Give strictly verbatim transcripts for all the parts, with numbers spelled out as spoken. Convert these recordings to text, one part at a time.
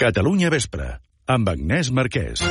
Catalunya Vespre, amb Agnès Marquès.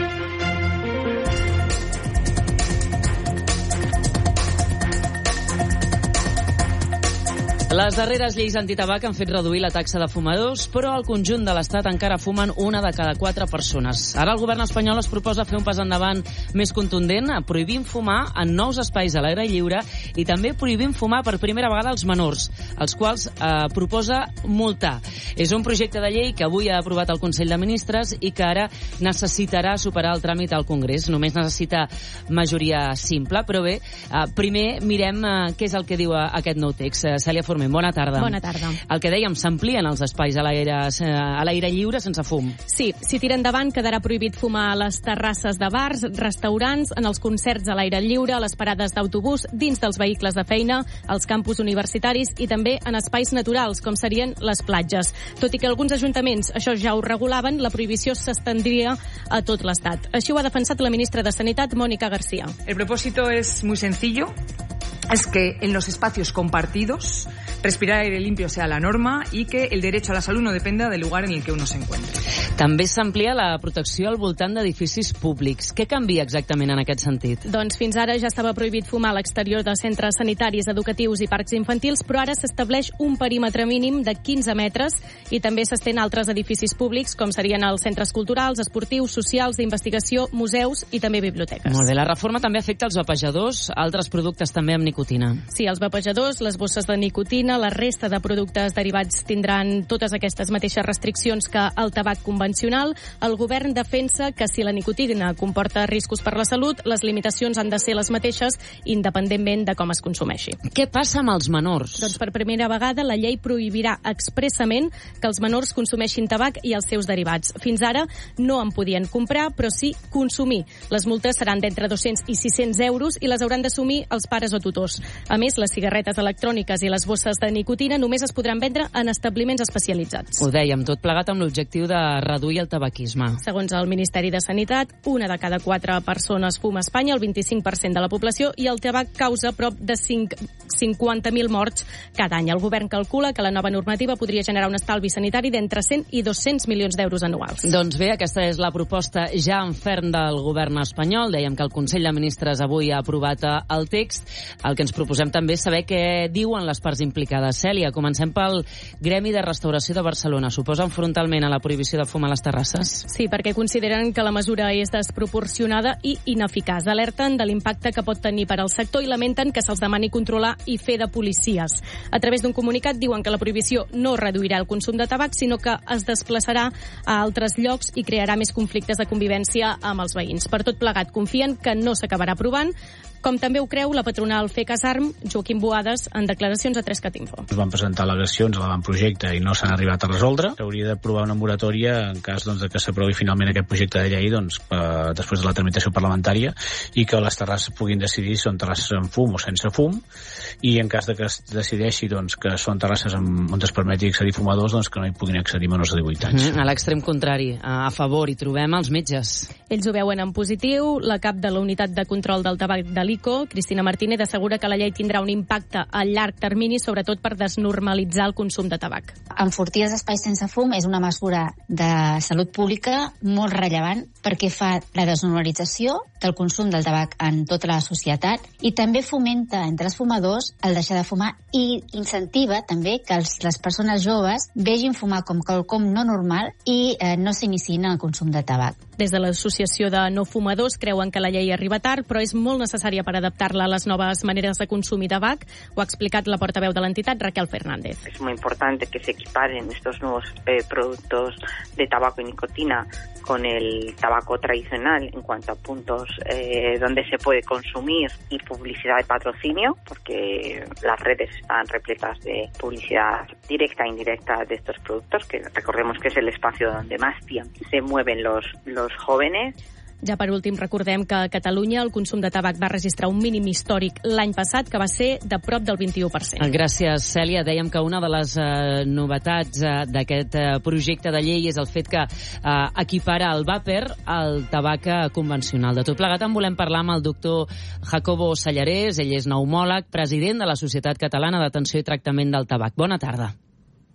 Les darreres lleis antitabac han fet reduir la taxa de fumadors, però al conjunt de l'Estat encara fumen una de cada quatre persones. Ara el govern espanyol es proposa fer un pas endavant més contundent, prohibint fumar en nous espais a l'aire lliure i també prohibint fumar per primera vegada als menors, els quals eh, proposa multar. És un projecte de llei que avui ha aprovat el Consell de Ministres i que ara necessitarà superar el tràmit al Congrés. Només necessita majoria simple, però bé, eh, primer mirem eh, què és el que diu aquest nou text. Eh, Cèlia Forment, bona tarda. Bona tarda. El que dèiem, s'amplien els espais a l'aire a l'aire lliure sense fum. Sí, si tira endavant quedarà prohibit fumar a les terrasses de bars, restaurants, en els concerts a l'aire lliure, a les parades d'autobús, dins dels vehicles de feina, als campus universitaris i també en espais naturals, com serien les platges. Tot i que alguns ajuntaments això ja ho regulaven, la prohibició s'estendria a tot l'Estat. Així ho ha defensat la ministra de Sanitat, Mónica García. El propósito es muy sencillo. Es que en los espacios compartidos respirar aire limpio sea la norma y que el derecho a la salud no dependa del lugar en el que uno se encuentre. També s'amplia la protecció al voltant d'edificis públics. Què canvia exactament en aquest sentit? Doncs fins ara ja estava prohibit fumar a l'exterior de centres sanitaris, educatius i parcs infantils, però ara s'estableix un perímetre mínim de quinze metres i també s'estén a altres edificis públics, com serien els centres culturals, esportius, socials, d'investigació, museus i també biblioteques. Molt bé, la reforma també afecta els vapejadors, altres productes també amb nicotina. Sí, els vapejadors, les bosses de nicotina, la resta de productes derivats tindran totes aquestes mateixes restriccions que el tabac convencional. El govern defensa que si la nicotina comporta riscos per la salut, les limitacions han de ser les mateixes independentment de com es consumeixi. Què passa amb els menors? Doncs per primera vegada la llei prohibirà expressament que els menors consumeixin tabac i els seus derivats. Fins ara no en podien comprar, però sí consumir. Les multes seran d'entre dos-cents i sis-cents euros i les hauran d'assumir els pares o tutors. A més, les cigarretes electròniques i les bosses de nicotina només es podran vendre en establiments especialitzats. Ho dèiem, tot plegat amb l'objectiu de reduir el tabaquisme. Segons el Ministeri de Sanitat, una de cada quatre persones fuma a Espanya, el vint-i-cinc per cent de la població, i el tabac causa prop de cinquanta mil morts cada any. El govern calcula que la nova normativa podria generar un estalvi sanitari d'entre cent i dos-cents milions d'euros anuals. Doncs bé, aquesta és la proposta ja en ferm del govern espanyol. Dèiem que el Consell de Ministres avui ha aprovat el text. El que ens proposem també és saber què diuen les parts implicades. Cèlia, comencem pel Gremi de Restauració de Barcelona. S'oposen frontalment a la prohibició de fumar a les terrasses? Sí, perquè consideren que la mesura és desproporcionada i ineficaç. Alerten de l'impacte que pot tenir per al sector i lamenten que se'ls demani controlar i fer de policies. A través d'un comunicat diuen que la prohibició no reduirà el consum de tabac, sinó que es desplaçarà a altres llocs i crearà més conflictes de convivència amb els veïns. Per tot plegat, confien que no s'acabarà aprovant, com també ho creu la patronal FECASARM, Joaquim Boades, en declaracions a tres cat info. Es van presentar al·legacions a l'avantprojecte i no s'han arribat a resoldre. S'hauria d'aprovar una moratòria en cas doncs, que s'aprovi finalment aquest projecte de llei doncs, eh, després de la tramitació parlamentària i que les terrasses puguin decidir si són terrasses amb fum o sense fum, i en cas de que es decideixi doncs, que són terrasses amb, on es permeti accedir fumadors, doncs, que no hi puguin accedir menors de divuit anys. Mm, a l'extrem contrari, a favor, hi trobem els metges. Ells ho veuen en positiu. La cap de la unitat de control del tabac de l'I C O, Cristina Martínez, assegura que la llei tindrà un impacte a llarg termini, sobretot per desnormalitzar el consum de tabac. Enfortir els espais sense fum és una mesura de salut pública molt rellevant perquè fa la desnormalització del consum del tabac en tota la societat i també fomenta entre els fumadors el deixar de fumar i incentiva també que els, les persones joves vegin fumar com quelcom no normal i eh, no s'iniciïn en el consum de tabac. Des de l'Associació de No Fumadors creuen que la llei arriba tard, però és molt necessària per adaptar-la a les noves maneres de consumir tabac. Ho ha explicat la portaveu de l'entitat, Raquel Fernández. Es muy importante que se equiparen estos nuevos eh, productos de tabaco y nicotina con el tabaco tradicional en cuanto a puntos eh, donde se puede consumir y publicidad de patrocinio, porque las redes están repletas de publicidad directa e indirecta de estos productos, que recordemos que es el espacio donde más tiempo se mueven los, los jóvenes. Ja per últim, recordem que a Catalunya el consum de tabac va registrar un mínim històric l'any passat, que va ser de prop del vint-i-u per cent. Gràcies, Cèlia. Dèiem que una de les eh, novetats eh, d'aquest eh, projecte de llei és el fet que eh, equipara el vàper al tabac convencional. De tot plegat en volem parlar amb el doctor Jacobo Sallarès. Ell és pneumòleg, president de la Societat Catalana d'Atenció i Tractament del Tabac. Bona tarda.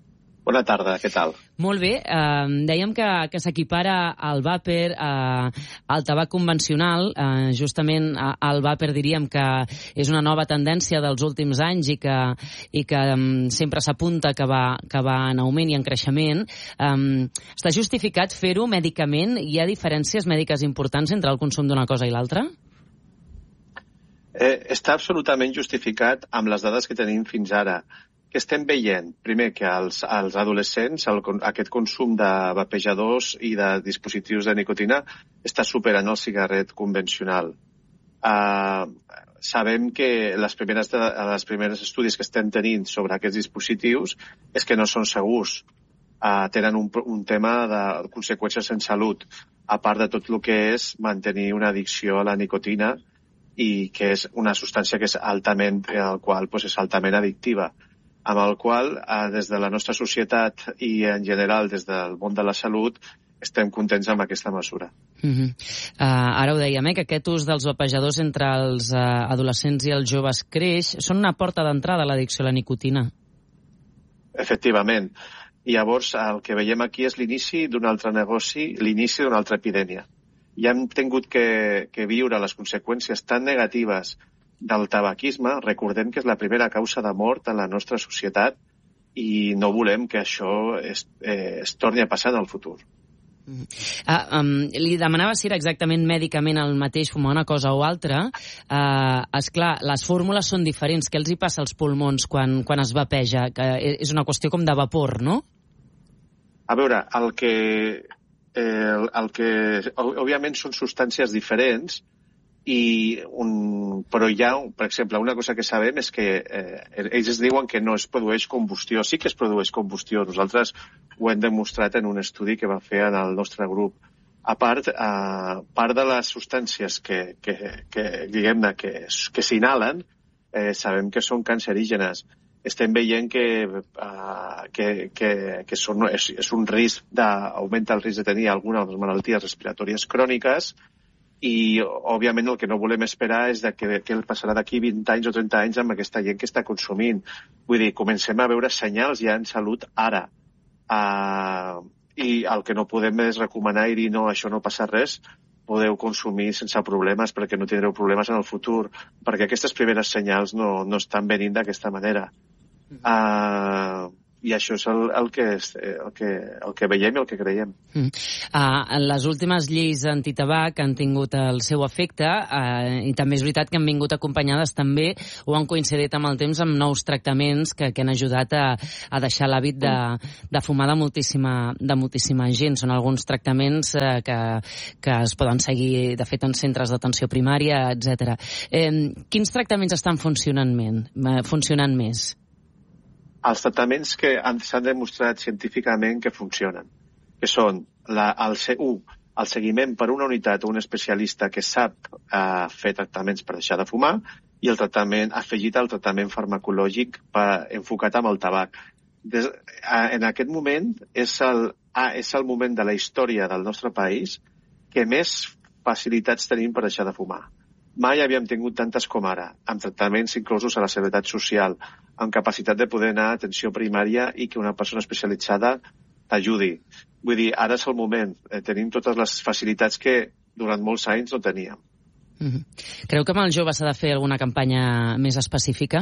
Bona tarda, què tal? Molt bé, eh, dèiem que, que s'equipara el vàper eh, al tabac convencional. Eh, justament eh, el vàper diríem que és una nova tendència dels últims anys i que, i que um, sempre s'apunta que va, que va en augment i en creixement. Um, està justificat fer-ho mèdicament? Hi ha diferències mèdiques importants entre el consum d'una cosa i l'altra? Eh, està absolutament justificat amb les dades que tenim fins ara. Que estem veient, primer, que als, als adolescents el, aquest consum de vapejadors i de dispositius de nicotina està superant el cigarret convencional. Uh, sabem que les primeres, de, les primeres estudis que estem tenint sobre aquests dispositius és que no són segurs. Uh, tenen un, un tema de conseqüències en salut, a part de tot el que és mantenir una addicció a la nicotina i que és una substància que és altament, el qual pues, és altament addictiva. Amb el qual, eh, des de la nostra societat i en general des del món de la salut, estem contents amb aquesta mesura. Uh-huh. uh, ara ho dèiem, eh, que aquest ús dels vapejadors entre els uh, adolescents i els joves creix. Són una porta d'entrada a l'addicció a la nicotina. Efectivament. I llavors el que veiem aquí és l'inici d'un altre negoci, l'inici d'una altra epidèmia. Ja hem tingut que, que viure les conseqüències tan negatives del tabaquisme. Recordem que és la primera causa de mort en la nostra societat i no volem que això es, eh, es torni a passar en el futur. Mm. Ah, um, li demanava si era exactament mèdicament el mateix fumar una cosa o altra. Uh, esclar, les fórmules són diferents. Què els hi passa als pulmons quan, quan es vapeja? Que és una qüestió com de vapor, no? A veure, el que... Eh, el, el que òbviament són substàncies diferents, i un, però hi ha, per exemple, una cosa que sabem és que eh, ells es diuen que no es produeix combustió. Sí que es produeix combustió. Nosaltres ho hem demostrat en un estudi que va fer en el nostre grup. A part, eh, part de les substàncies que, que, que diguem-ne, que, que s'inhalen, eh, sabem que són cancerígenes. Estem veient que, uh, que, que, que són, és, és un risc d'augmentar el risc de tenir alguna de les malalties respiratòries cròniques. I, òbviament, el que no volem esperar és de que, que passarà d'aquí vint anys o trenta anys amb aquesta gent que està consumint. Vull dir, comencem a veure senyals ja en salut ara. Uh, I el que no podem és recomanar i dir no, això no passa res, podeu consumir sense problemes perquè no tindreu problemes en el futur, perquè aquestes primeres senyals no, no estan venint d'aquesta manera. Uh, I això és el, el, que, el, que, el que veiem i el que creiem. Mm. Uh, les últimes lleis antitabac han tingut el seu efecte uh, i també és veritat que han vingut acompanyades també o han coincidit amb el temps amb nous tractaments que, que han ajudat a, a deixar l'hàbit de, de fumar de moltíssima, de moltíssima gent. Són alguns tractaments uh, que, que es poden seguir, de fet, en centres d'atenció primària, etcètera. Eh, quins tractaments estan funcionant, men, funcionant més? Els tractaments que s'han demostrat científicament que funcionen, que són la, el C u, el seguiment per una unitat o un especialista que sap eh, fer tractaments per deixar de fumar, i el tractament afegit al tractament farmacològic per, enfocat amb el tabac. Des, eh, en aquest moment és el, ah, és el moment de la història del nostre país que més facilitats tenim per deixar de fumar. Mai havíem tingut tantes com ara, amb tractaments inclosos a la seguretat social, amb capacitat de poder anar a atenció primària i que una persona especialitzada t'ajudi. Vull dir, ara és el moment. Eh, tenim totes les facilitats que durant molts anys no teníem. Mm-hmm. Creu que amb els joves s'ha de fer alguna campanya més específica?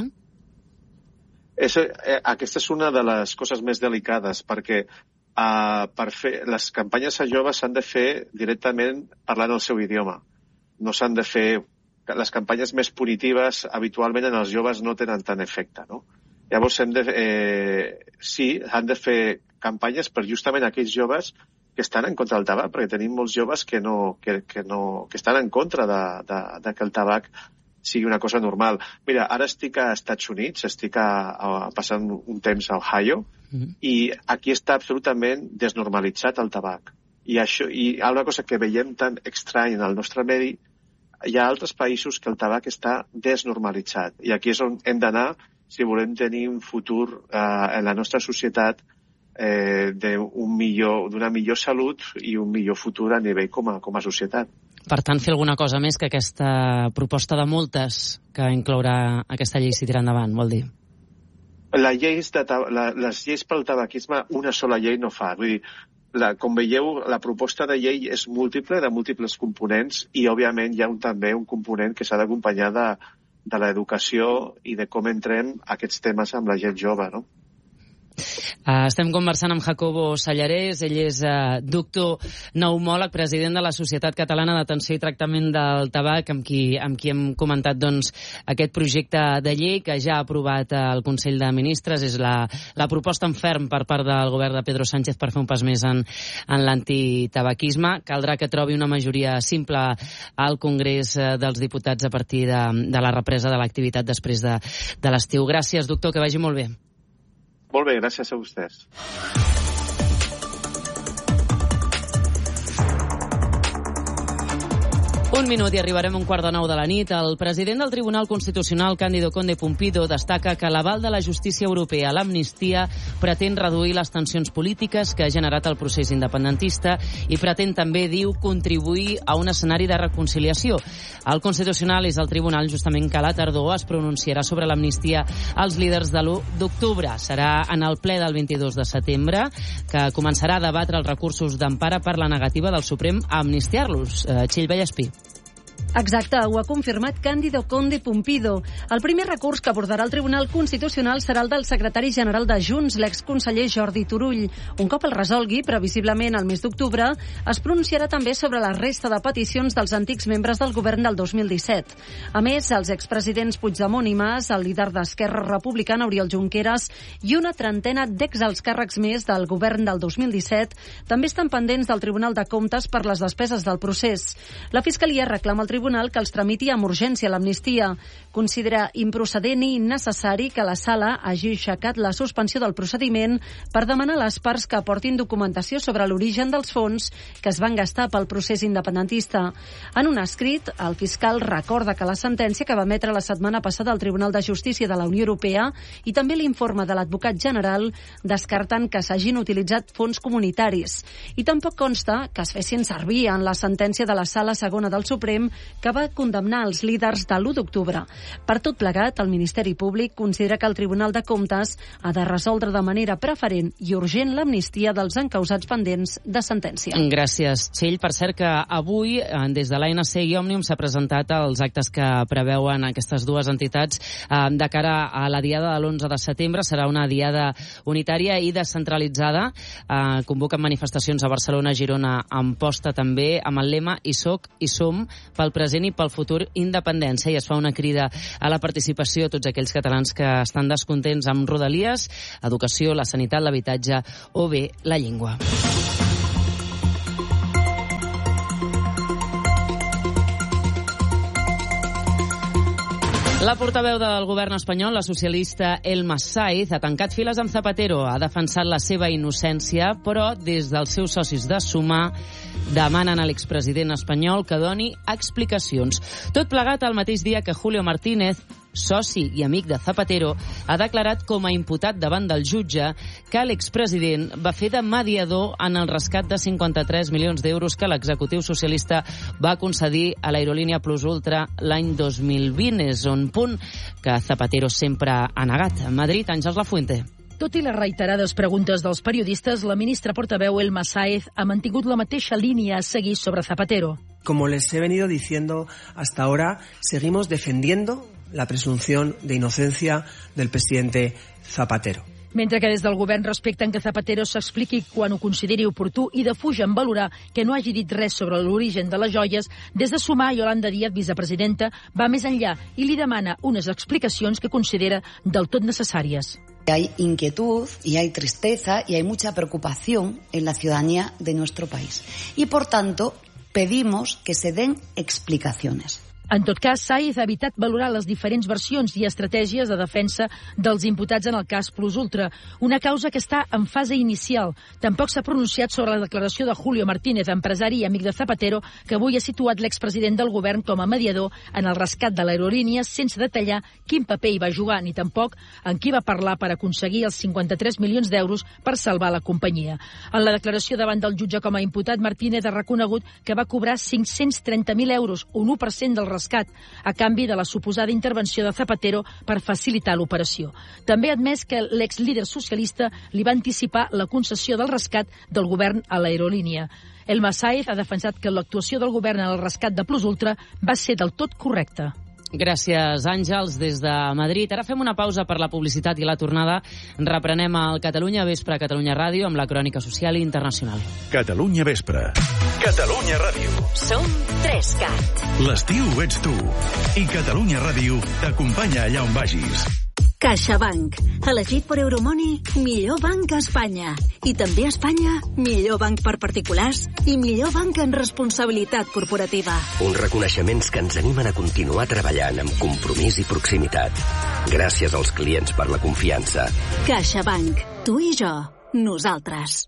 És, eh, aquesta és una de les coses més delicades, perquè eh, per fer les campanyes a joves s'han de fer directament parlant el seu idioma. No s'han de fer... Les campanyes més punitives habitualment en els joves no tenen tant efecte, no? Llavors hem de, eh, sí, han de fer campanyes per justament aquells joves que estan en contra del tabac, perquè tenim molts joves que, no, que, que, no, que estan en contra de, de, de que el tabac sigui una cosa normal. Mira, ara estic a Estats Units, estic a, a, passant un temps a Ohio, mm-hmm. i aquí està absolutament desnormalitzat el tabac. I, això, i una cosa que veiem tan estrany en el nostre medi, hi ha altres països que el tabac està desnormalitzat. I aquí és on hem d'anar si volem tenir un futur eh, en la nostra societat eh, d'una millor, millor salut i un millor futur a nivell com a, com a societat. Per tant, fer alguna cosa més que aquesta proposta de multes que inclourà aquesta llei si tira endavant, vol dir? La lleis de, la, les lleis pel tabaquisme, una sola llei no fa. Vull dir, la, com veieu, la proposta de llei és múltiple, de múltiples components, i, òbviament, hi ha un, també un component que s'ha d'acompanyar de, de l'educació i de com entrem aquests temes amb la gent jove, no? Uh, estem conversant amb Jacobo Sallarès. Ell és uh, doctor pneumòleg, president de la Societat Catalana d'Atenció i Tractament del Tabac, amb qui, amb qui hem comentat doncs, aquest projecte de llei que ja ha aprovat el Consell de Ministres. És la, la proposta en ferm per part del govern de Pedro Sánchez per fer un pas més en, en l'antitabaquisme. Caldrà que trobi una majoria simple al Congrés dels Diputats a partir de, de la represa de l'activitat després de, de l'estiu. Gràcies, doctor, que vagi molt bé. Molt bé, gràcies a vostès. Un minut i arribarem a un quart de nou de la nit. El president del Tribunal Constitucional, Cándido Conde Pumpido, destaca que l'aval de la justícia europea a l'amnistia pretén reduir les tensions polítiques que ha generat el procés independentista i pretén també, diu, contribuir a un escenari de reconciliació. El Constitucional és el tribunal justament que a la tardor es pronunciarà sobre l'amnistia als líders de l'u d'octubre. Serà en el ple del vint-i-dos de setembre que començarà a debatre els recursos d'empara per la negativa del Suprem a amnistiar-los. Eh, Txell Vallespí. Exacte, ho ha confirmat Cándido Conde Pumpido. El primer recurs que abordarà el Tribunal Constitucional serà el del secretari general de Junts, l'exconseller Jordi Turull. Un cop el resolgui, previsiblement al mes d'octubre, es pronunciarà també sobre la resta de peticions dels antics membres del govern del dos mil disset. A més, els expresidents Puigdemont i Mas, el líder d'Esquerra Republicana, Oriol Junqueras, i una trentena d'exalts càrrecs més del govern del dos mil disset també estan pendents del Tribunal de Comptes per les despeses del procés. La Fiscalia reclama al Tribunal que els tramiti amb urgència l'amnistia. Considera improcedent i innecessari que la Sala hagi aixecat la suspensió del procediment per demanar a les parts que aportin documentació sobre l'origen dels fons que es van gastar pel procés independentista. En un escrit, el fiscal recorda que la sentència que va emetre la setmana passada al Tribunal de Justícia de la Unió Europea i també l'informe de l'advocat general descarten que s'hagin utilitzat fons comunitaris. I tampoc consta que es fessin servir en la sentència de la Sala Segona del Suprem que va condemnar els líders de l'u d'octubre. Per tot plegat, el Ministeri Públic considera que el Tribunal de Comptes ha de resoldre de manera preferent i urgent l'amnistia dels encausats pendents de sentència. Gràcies, Txell. Per cert que avui, des de l'A N C i Òmnium, s'ha presentat els actes que preveuen aquestes dues entitats de cara a la diada de l'onze de setembre. Serà una diada unitària i descentralitzada. Convoquen manifestacions a Barcelona, Girona, Amposta també, amb el lema "I soc i som" pel present i pel futur independència, i es fa una crida a la participació a tots aquells catalans que estan descontents amb Rodalies, educació, la sanitat, l'habitatge o bé la llengua. La portaveu del govern espanyol, la socialista Elma Saiz, ha tancat files amb Zapatero, ha defensat la seva innocència, però des dels seus socis de Sumar demanen a l'expresident espanyol que doni explicacions. Tot plegat el mateix dia que Julio Martínez, soci i amic de Zapatero, ha declarat com a imputat davant del jutge que l'expresident va fer de mediador en el rescat de cinquanta-tres milions d'euros que l'executiu socialista va concedir a l'aerolínia Plus Ultra l'any dos mil vint. És un punt que Zapatero sempre ha negat. A Madrid, Àngels Lafuente. Tot i les reiterades preguntes dels periodistes, la ministra portaveu Elma Saiz ha mantingut la mateixa línia a seguir sobre Zapatero. Como les he venido diciendo hasta ahora, seguimos defendiendo la presunción de inocencia del presidente Zapatero. Mentre que des del govern respecten que Zapatero s'expliqui quan ho consideri oportú i defugen valorar que no hagi dit res sobre l'origen de les joies, des de Sumar, Yolanda Díaz, vicepresidenta, va més enllà i li demana unes explicacions que considera del tot necessàries. Hay inquietud y hay tristeza y hay mucha preocupación en la ciudadanía de nuestro país. Y por tanto, pedimos que se den explicaciones. En tot cas, Saiz ha evitat valorar les diferents versions i estratègies de defensa dels imputats en el cas Plus Ultra, una causa que està en fase inicial. Tampoc s'ha pronunciat sobre la declaració de Julio Martínez, empresari i amic de Zapatero, que avui ha situat l'expresident del govern com a mediador en el rescat de l'aerolínia, sense detallar quin paper hi va jugar, ni tampoc en qui va parlar per aconseguir els cinquanta-tres milions d'euros per salvar la companyia. En la declaració davant del jutge com a imputat, Martínez ha reconegut que va cobrar cinc-cents trenta mil euros, un u per cent del rescat, a canvi de la suposada intervenció de Zapatero per facilitar l'operació. També ha admès que l'ex-líder socialista li va anticipar la concessió del rescat del govern a l'aerolínia. Elma Sáez ha defensat que l'actuació del govern en el rescat de Plus Ultra va ser del tot correcta. Gràcies, Àngels, des de Madrid. Ara fem una pausa per la publicitat i la tornada. Reprenem al Catalunya Vespre a Catalunya Ràdio amb la crònica social i internacional. Catalunya Vespre. Catalunya Ràdio. Som Trescat. L'estiu ets tu. I Catalunya Ràdio t'acompanya allà on vagis. CaixaBank, elegit per Euromoney, millor banc a Espanya. I també a Espanya, millor banc per particulars i millor banc en responsabilitat corporativa. Uns reconeixements que ens animen a continuar treballant amb compromís i proximitat. Gràcies als clients per la confiança. CaixaBank, tu i jo, nosaltres.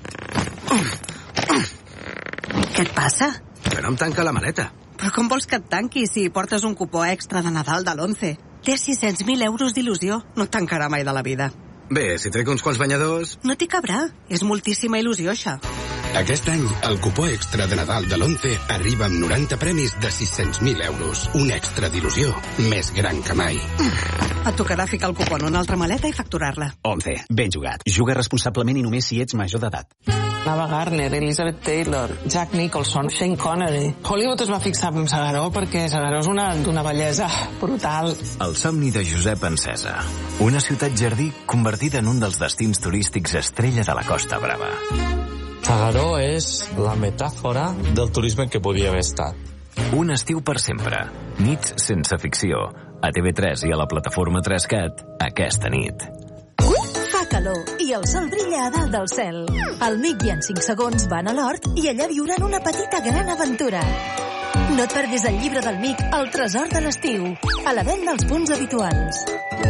Què et passa? Que no em tanca la maleta. Però com vols que et tanqui si portes un cupó extra de Nadal de l'Once? Té sis-cents mil euros d'il·lusió. No et tancarà mai de la vida. Bé, si trec uns quants banyadors... No t'hi cabrà. És moltíssima il·lusió, això. Aquest any, el cupó extra de Nadal de l'Once arriba amb noranta premis de sis-cents mil euros. Un extra d'il·lusió més gran que mai. Et tocarà ficar el cupó en una altra maleta i facturar-la. Once, ben jugat. Juga responsablement i només si ets major d'edat. Ava Gardner, Elizabeth Taylor, Jack Nicholson, Shane Connery. Hollywood es va fixar en Segaró perquè Segaró és una, una bellesa brutal. El somni de Josep Encesa. Una ciutat jardí convertida en un dels destins turístics estrella de la Costa Brava. Segaró és la metàfora del turisme que podia haver estat. Un estiu per sempre. Nits sense ficció. A T V tres i a la plataforma Trescat aquesta nit. Fa calor i el sol brilla a dalt del cel. El Mick i en cinc segons van a l'hort i allà viuran una petita gran aventura. No et perdis el llibre del Mick, El tresor de l'estiu, a la venda als punts habituals.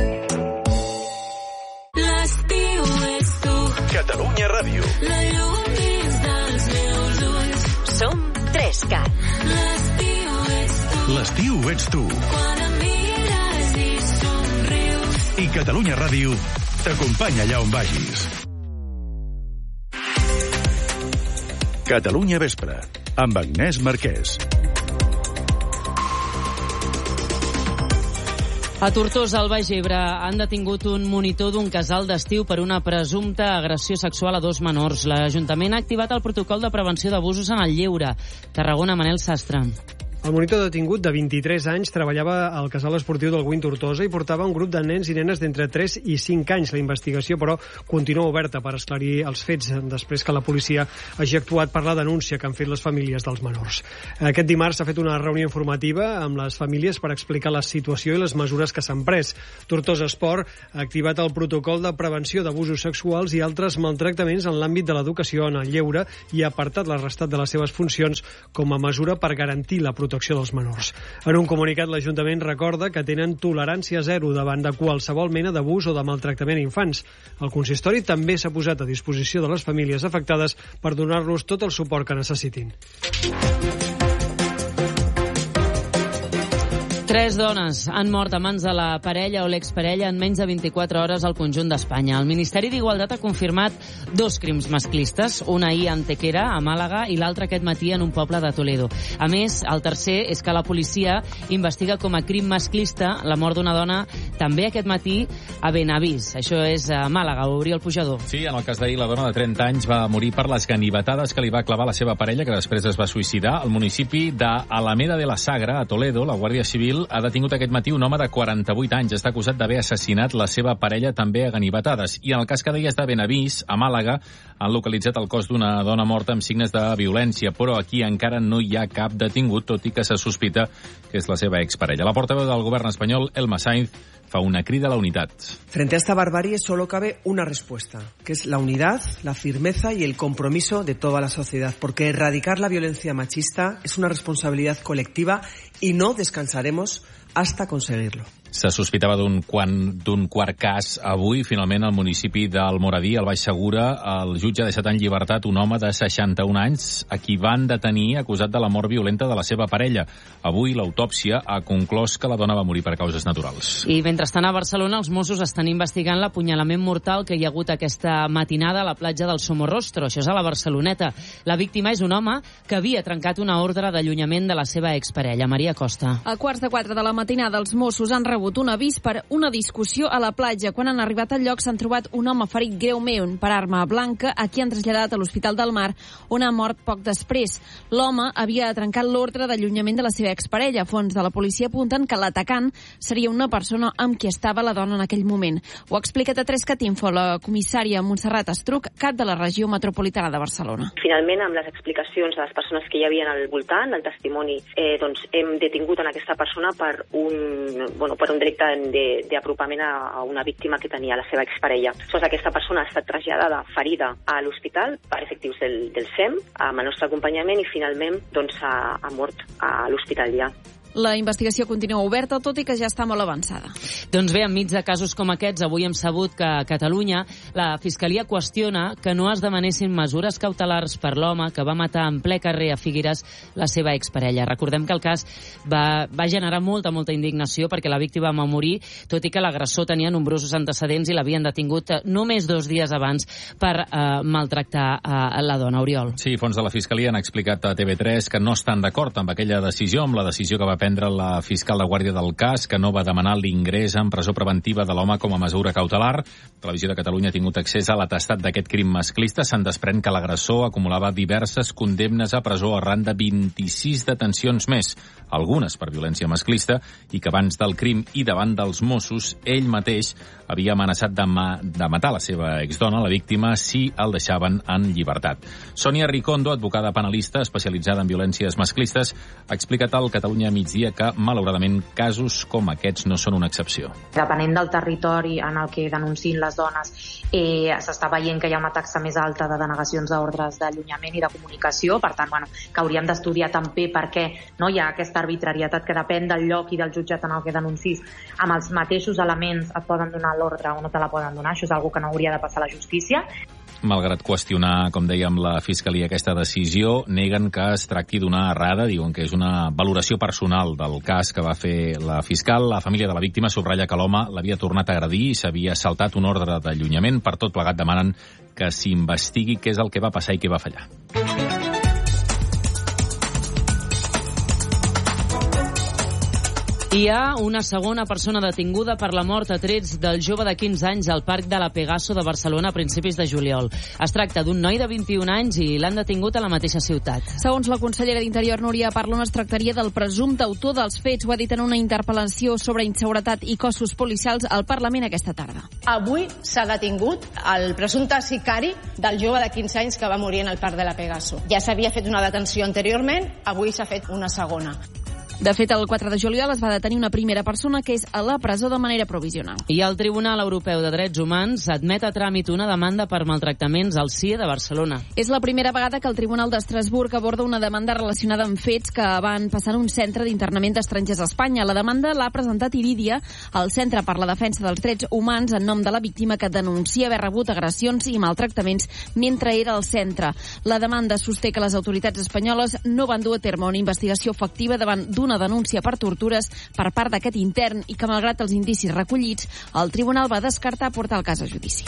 L'estiu és tu. Catalunya Ràdio. La llum dins dels meus ulls. Som Trescat. L'estiu ets tu. L'estiu ets tu. Quan em mires i somrius. I Catalunya Ràdio t'acompanya allà on vagis. Catalunya Vespre, amb Agnès Marquès. A Tortosa, al Baix Ebre, han detingut un monitor d'un casal d'estiu per una presumpta agressió sexual a dos menors. L'Ajuntament ha activat el protocol de prevenció d'abusos en el lleure. Tarragona, Manel Sastre. El monitor detingut de vint-i-tres anys treballava al casal esportiu del Guin Tortosa i portava un grup de nens i nenes d'entre tres i cinc anys. La investigació, però, continua oberta per esclarir els fets després que la policia hagi actuat per la denúncia que han fet les famílies dels menors. Aquest dimarts s'ha fet una reunió informativa amb les famílies per explicar la situació i les mesures que s'han pres. Tortosa Esport ha activat el protocol de prevenció d'abusos sexuals i altres maltractaments en l'àmbit de l'educació en el lleure i ha apartat l'Estat de les seves funcions com a mesura per garantir la protecció protecció dels menors. En un comunicat, l'Ajuntament recorda que tenen tolerància zero davant de qualsevol mena d'abús o de maltractament a infants. El consistori també s'ha posat a disposició de les famílies afectades per donar-los tot el suport que necessitin. Tres dones han mort a mans de la parella o l'exparella en menys de vint-i-quatre hores al conjunt d'Espanya. El Ministeri d'Igualtat ha confirmat dos crims masclistes, un ahir a Antequera, a Màlaga, i l'altre aquest matí en un poble de Toledo. A més, el tercer és que la policia investiga com a crim masclista la mort d'una dona també aquest matí a Benavís. Això és a Màlaga, a obrir el pujador. Sí, en el cas d'ahir, la dona de trenta anys va morir per les ganivetades que li va clavar la seva parella, que després es va suïcidar. Al municipi d'Alameda de la Sagra, a Toledo, la Guàrdia Civil ha detingut aquest matí un home de quaranta-vuit anys. Està acusat d'haver assassinat la seva parella també a ganivetades. I en el cas que deies de Benavís, a Màlaga, han localitzat el cos d'una dona morta amb signes de violència, però aquí encara no hi ha cap detingut, tot i que se sospita que és la seva exparella. La portaveu del govern espanyol, Elma Sáez, fa una crida a la unidad. Frente a esta barbarie solo cabe una respuesta, que es la unidad, la firmeza y el compromiso de toda la sociedad, porque erradicar la violencia machista es una responsabilidad colectiva y no descansaremos hasta conseguirlo. Se sospitava d'un d'un quart cas avui. Finalment, al municipi d'Almoradí, al Baix Segura, el jutge ha deixat en llibertat un home de seixanta-un anys a qui van detenir acusat de la mort violenta de la seva parella. Avui l'autòpsia ha conclòs que la dona va morir per causes naturals. I mentrestant a Barcelona els Mossos estan investigant l'apunyalament mortal que hi ha hagut aquesta matinada a la platja del Somorrostro. Això és a la Barceloneta. La víctima és un home que havia trencat una ordre d'allunyament de la seva exparella, Maria Costa. A quarts de quatre de la matinada els Mossos han rebut un avís per una discussió a la platja. Quan han arribat al lloc s'han trobat un home ferit greument per arma blanca a qui han traslladat a l'Hospital del Mar, on ha mort poc després. L'home havia trencat l'ordre d'allunyament de la seva exparella. Fons de la policia apunten que l'atacant seria una persona amb qui estava la dona en aquell moment. Ho ha explicat a tres cat info la comissària Montserrat Estruc, cap de la regió metropolitana de Barcelona. Finalment, amb les explicacions de les persones que hi havia al voltant, el testimoni, eh, doncs hem detingut en aquesta persona per un, bueno, per un delicte d'apropament a, a una víctima que tenia la seva exparella. Doncs aquesta persona ha estat traslladada ferida a l'hospital per efectius del, del S E M, amb el nostre acompanyament, i finalment doncs, ha, ha mort a l'hospital ja. La investigació continua oberta, tot i que ja està molt avançada. Doncs bé, enmig de casos com aquests, avui hem sabut que a Catalunya la Fiscalia qüestiona que no es demanessin mesures cautelars per l'home que va matar en ple carrer a Figueres la seva exparella. Recordem que el cas va, va generar molta, molta indignació perquè la víctima va morir, tot i que l'agressor tenia nombrosos antecedents i l'havien detingut només dos dies abans per eh, maltractar a la dona. Oriol. Sí, fons de la Fiscalia han explicat a T V tres que no estan d'acord amb aquella decisió, amb la decisió que va prendre la fiscal de guàrdia del cas, que no va demanar l'ingrés en presó preventiva de l'home com a mesura cautelar. Televisió de Catalunya ha tingut accés a l'atestat d'aquest crim masclista. Se'n desprèn que l'agressor acumulava diverses condemnes a presó arran de vint-i-sis detencions més, algunes per violència masclista, i que abans del crim i davant dels Mossos, ell mateix havia amenaçat de, ma de matar la seva exdona, la víctima, si el deixaven en llibertat. Sònia Ricondo, advocada penalista especialitzada en violències masclistes, ha explicat al Catalunya Migdia que, malauradament, casos com aquests no són una excepció. Depenent del territori en el que denunciïn les dones, eh, s'està veient que hi ha una taxa més alta de denegacions d'ordres d'allunyament i de comunicació. Per tant, bueno, que hauríem d'estudiar també per què no hi ha aquesta arbitrarietat que depèn del lloc i del jutjat en el que denuncis. Amb els mateixos elements et poden donar l'ordre o no te la poden donar. Això és una que no hauria de passar a la justícia. Malgrat qüestionar, com dèiem, la Fiscalia aquesta decisió, neguen que es tracti d'una errada, diuen que és una valoració personal del cas que va fer la fiscal. La família de la víctima subratlla que l'home l'havia tornat a agredir i s'havia saltat un ordre d'allunyament. Per tot plegat demanen que s'investigui què és el que va passar i què va fallar. Hi ha una segona persona detinguda per la mort a trets del jove de quinze anys al Parc de la Pegaso de Barcelona a principis de juliol. Es tracta d'un noi de vint-i-un anys i l'han detingut a la mateixa ciutat. Segons la consellera d'Interior, Núria Parlon, es tractaria del presumpte autor dels fets. Ho ha dit en una interpel·lació sobre inseguretat i cossos policials al Parlament aquesta tarda. Avui s'ha detingut el presumpte sicari del jove de quinze anys que va morir en el Parc de la Pegaso. Ja s'havia fet una detenció anteriorment, avui s'ha fet una segona. De fet, el quatre de juliol es va detenir una primera persona que és a la presó de manera provisional. I el Tribunal Europeu de Drets Humans admet a tràmit una demanda per maltractaments al C I E de Barcelona. És la primera vegada que el Tribunal d'Estrasburg aborda una demanda relacionada amb fets que van passar en un centre d'internament d'estrangers a Espanya. La demanda l'ha presentat Iridia, el Centre per la Defensa dels Drets Humans, en nom de la víctima que denuncia haver rebut agressions i maltractaments mentre era al centre. La demanda sosté que les autoritats espanyoles no van dur a terme una investigació efectiva davant d'una una denúncia per tortures per part d'aquest intern i que, malgrat els indicis recollits, el tribunal va descartar portar el cas a judici.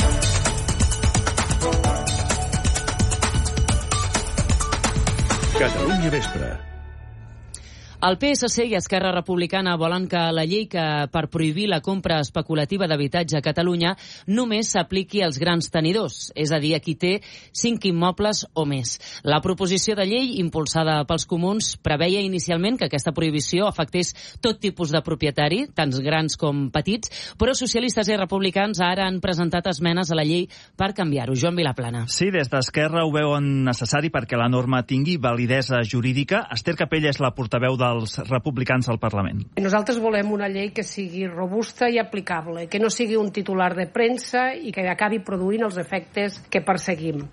Catalunya Vespre. El P S C i Esquerra Republicana volen que la llei que per prohibir la compra especulativa d'habitatge a Catalunya només s'apliqui als grans tenidors, és a dir, a qui té cinc immobles o més. La proposició de llei impulsada pels comuns preveia inicialment que aquesta prohibició afectés tot tipus de propietari, tant grans com petits, però socialistes i republicans ara han presentat esmenes a la llei per canviar-ho. Joan Vilaplana. Sí, des d'Esquerra ho veuen necessari perquè la norma tingui validesa jurídica. Esther Capella és la portaveu de dels republicans al Parlament. Nosaltres volem una llei que sigui robusta i aplicable, que no sigui un titular de premsa i que acabi produint els efectes que perseguim.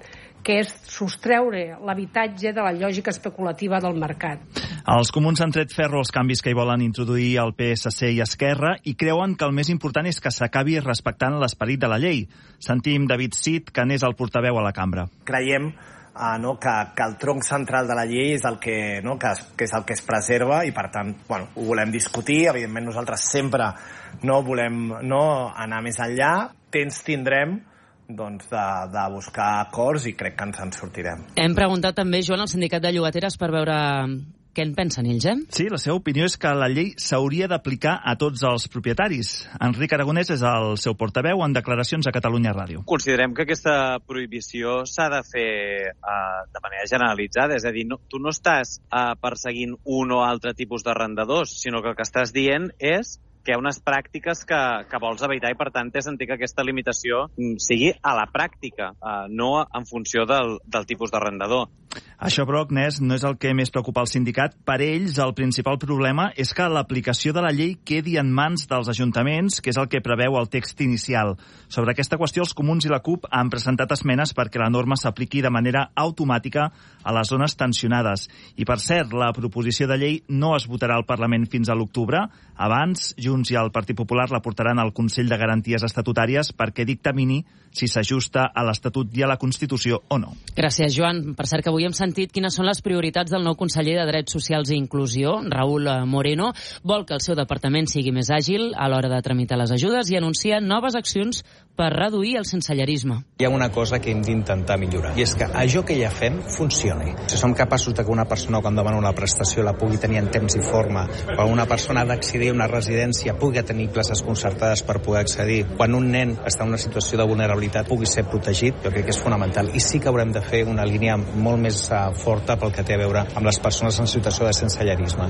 que és sostreure l'habitatge de la lògica especulativa del mercat. Els comuns han tret ferro als canvis que hi volen introduir el P S C i Esquerra i creuen que el més important és que s'acabi respectant l'esperit de la llei. Sentim David Cid, que n'és el portaveu a la cambra. Creiem Uh, no, que, que el tronc central de la llei és el que, no, que, es, que és el que es preserva i per tant bueno, ho volem discutir. Evidentment nosaltres sempre no volem no, anar més enllà. Temps tindrem doncs, de, de buscar acords i crec que ens en sortirem. Hem preguntat també, Joan, al sindicat de llogateres per veure què en pensen ells, eh? Sí, la seva opinió és que la llei s'hauria d'aplicar a tots els propietaris. Enric Aragonès és el seu portaveu en declaracions a Catalunya Ràdio. Considerem que aquesta prohibició s'ha de fer uh, de manera generalitzada, és a dir, no, tu no estàs uh, perseguint un o altre tipus d'arrendadors, sinó que el que estàs dient és que hi ha unes pràctiques que, que vols evitar i, per tant, té sentit que aquesta limitació sigui a la pràctica, eh, no en funció del, del tipus d'arrendador. Això, però, Agnès, no és el que més preocupa el sindicat. Per ells, el principal problema és que l'aplicació de la llei quedi en mans dels ajuntaments, que és el que preveu el text inicial. Sobre aquesta qüestió, els comuns i la CUP han presentat esmenes perquè la norma s'apliqui de manera automàtica a les zones tensionades. I, per cert, la proposició de llei no es votarà al Parlament fins a l'octubre. Abans, Junts i el Partit Popular la portaran al Consell de Garanties Estatutàries perquè dictamini si s'ajusta a l'Estatut i a la Constitució o no. Gràcies, Joan. Per cert, que avui hem sentit quines són les prioritats del nou conseller de Drets Socials i Inclusió, Raúl Moreno. Vol que el seu departament sigui més àgil a l'hora de tramitar les ajudes i anuncia noves accions per reduir el sensellarisme. Hi ha una cosa que hem d'intentar millorar, i és que allò que ja fem funcioni. Si som capaços de que una persona quan demana una prestació la pugui tenir en temps i forma, quan una persona ha d'accedir a una residència pugui tenir places concertades per poder accedir, quan un nen està en una situació de vulnerabilitat pugui ser protegit, jo crec que és fonamental. I sí que haurem de fer una línia molt més uh, forta pel que té a veure amb les persones en situació de sensellarisme.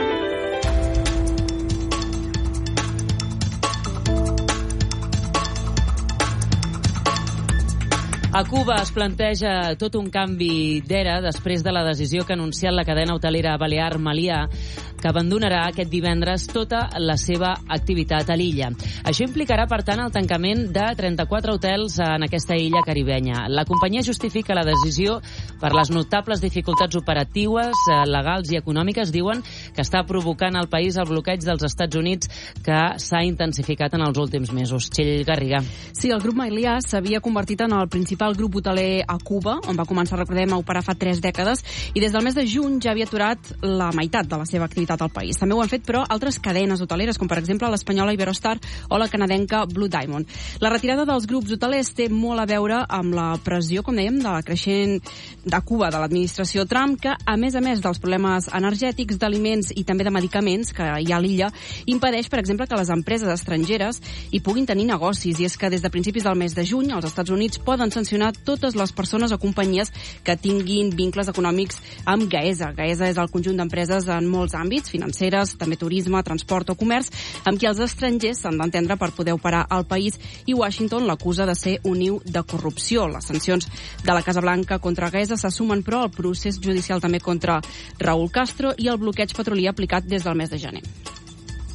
A Cuba es planteja tot un canvi d'era després de la decisió que ha anunciat la cadena hotelera Balear Meliá, que abandonarà aquest divendres tota la seva activitat a l'illa. Això implicarà, per tant, el tancament de trenta-quatre hotels en aquesta illa caribenya. La companyia justifica la decisió per les notables dificultats operatives, legals i econòmiques. Diuen que està provocant al país el bloqueig dels Estats Units, que s'ha intensificat en els últims mesos. Txell Garriga. Sí, el grup Meliá s'havia convertit en el principal grup hoteler a Cuba, on va començar, recordem, a operar fa tres dècades, i des del mes de juny ja havia aturat la meitat de la seva activitat al país. També ho han fet, però, altres cadenes hoteleres, com per exemple l'espanyola Iberostar o la canadenca Blue Diamond. La retirada dels grups hotelers té molt a veure amb la pressió, com dèiem, de la creixent de Cuba, de l'administració Trump, que, a més a més dels problemes energètics, d'aliments i també de medicaments que hi ha a l'illa, impedeix, per exemple, que les empreses estrangeres hi puguin tenir negocis. I és que des de principis del mes de juny els Estats Units poden sancionar totes les persones o companyies que tinguin vincles econòmics amb Gaesa. Gaesa és el conjunt d'empreses en molts àmbits, financeres, també turisme, transport o comerç, amb qui els estrangers s'han d'entendre per poder operar al país, i Washington l'acusa de ser un niu de corrupció. Les sancions de la Casa Blanca contra Gaesa se sumen, però, al procés judicial també contra Raúl Castro i el bloqueig petrolier aplicat des del mes de gener.